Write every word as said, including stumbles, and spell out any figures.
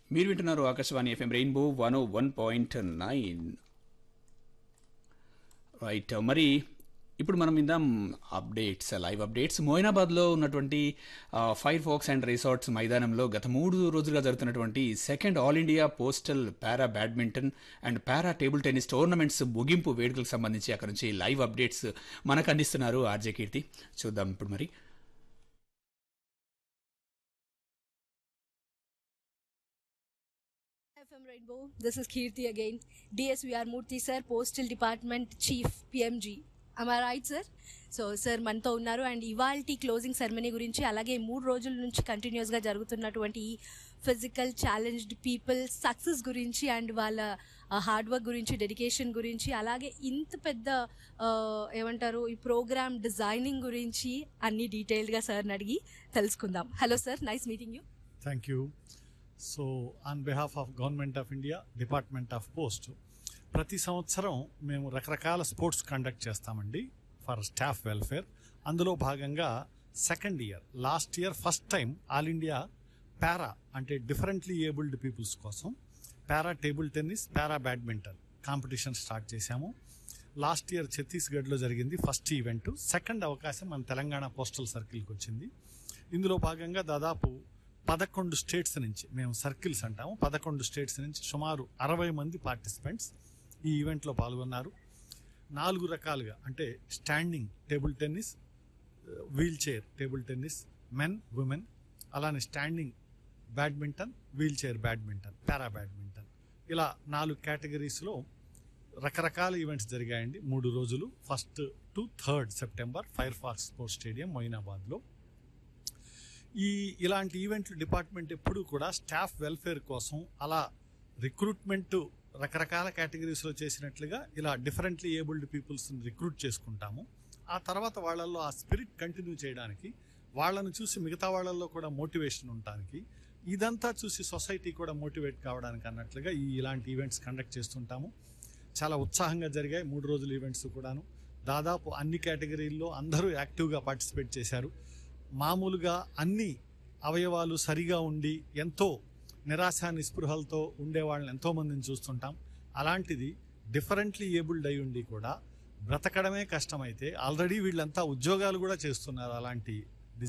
మీరు వింటున్నారు Akashvani FM rainbow one ఓ one point nine. Right, మరి ఇప్పుడు మనం ఇందాం అప్డేట్స్, లైవ్ అప్డేట్స్. మోయినాబాద్లో ఉన్నటువంటి ఫైర్ ఫాక్స్ అండ్ రిసార్ట్స్ మైదానంలో గత మూడు రోజులుగా జరుగుతున్నటువంటి second all India postal para badminton and para table tennis tournaments ముగింపు వేడుకలకు సంబంధించి అక్కడ నుంచి లైవ్ అప్డేట్స్ మనకు అందిస్తున్నారు ఆర్జే కీర్తి. చూద్దాం ఇప్పుడు మరి. F M Rainbow, this is Kirti again. D S V R Murthy sir, Postal Department Chief, P M G. Am I right, sir? So sir మనతో ఉన్నారు అండ్ ఇవాల్టి క్లోజింగ్ సెరమనీ గురించి అలాగే మూడు రోజుల నుంచి కంటిన్యూస్గా జరుగుతున్నటువంటి ఫిజికల్ ఛాలెంజ్డ్ పీపుల్ సక్సెస్ గురించి అండ్ వాళ్ళ హార్డ్ వర్క్ గురించి, డెడికేషన్ గురించి, అలాగే ఇంత పెద్ద ఏమంటారు ఈ ప్రోగ్రామ్ డిజైనింగ్ గురించి అన్ని డీటెయిల్డ్గా సార్ని అడిగి తెలుసుకుందాం. Hello sir, nice meeting you. Thank you. So on behalf of government of India, department of post, ప్రతి సంవత్సరం మేము రకరకాల స్పోర్ట్స్ కండక్ట్ చేస్తామండి ఫర్ స్టాఫ్ వెల్ఫేర్. అందులో భాగంగా second year, last year first time all India పారా అంటే డిఫరెంట్లీ ఏబుల్డ్ పీపుల్స్ కోసం పారా table tennis, పారా badminton competition start చేశాము. లాస్ట్ ఇయర్ ఛత్తీస్గఢ్లో జరిగింది ఫస్ట్ ఈవెంట్. సెకండ్ అవకాశం మన తెలంగాణ పోస్టల్ సర్కిల్కి వచ్చింది. ఇందులో భాగంగా దాదాపు పదకొండు స్టేట్స్ నుంచి, మేము సర్కిల్స్ అంటాము, పదకొండు స్టేట్స్ నుంచి సుమారు అరవై మంది పార్టిసిపెంట్స్ ఈ ఈవెంట్లో పాల్గొన్నారు. నాలుగు రకాలుగా అంటే standing table tennis, wheel chair table tennis, men, women, అలానే standing badminton, wheel chair badminton, పారా బ్యాడ్మింటన్, ఇలా నాలుగు కేటగిరీస్లో రకరకాల ఈవెంట్స్ జరిగాయండి మూడు రోజులు. First to third September fire pox sports stadium మొయినాబాద్లో. ఈ ఇలాంటి ఈవెంట్లు డిపార్ట్మెంట్ ఎప్పుడూ కూడా స్టాఫ్ వెల్ఫేర్ కోసం అలా రిక్రూట్మెంట్ రకరకాల కేటగిరీస్లో చేసినట్లుగా ఇలా డిఫరెంట్లీ ఏబుల్డ్ పీపుల్స్ని రిక్రూట్ చేసుకుంటాము. ఆ తర్వాత వాళ్ళల్లో ఆ స్పిరిట్ కంటిన్యూ చేయడానికి, వాళ్ళను చూసి మిగతా వాళ్ళల్లో కూడా మోటివేషన్ ఉండడానికి, ఇదంతా చూసి సొసైటీ కూడా మోటివేట్ కావడానికి అన్నట్లుగా ఈ ఇలాంటి ఈవెంట్స్ కండక్ట్ చేస్తుంటాము. చాలా ఉత్సాహంగా జరిగాయి మూడు రోజుల ఈవెంట్స్ కూడాను. దాదాపు అన్ని కేటగిరీల్లో అందరూ యాక్టివ్గా పార్టిసిపేట్ చేశారు. మామూలుగా అన్ని అవయవాలు సరిగా ఉండి ఎంతో నిరాశ నిస్పృహలతో ఉండే వాళ్ళని ఎంతోమందిని చూస్తుంటాం. అలాంటిది డిఫరెంట్లీ ఏబుల్డ్ అయి ఉండి కూడా బ్రతకడమే కష్టమైతే ఆల్రెడీ వీళ్ళంతా ఉద్యోగాలు కూడా చేస్తున్నారు అలాంటి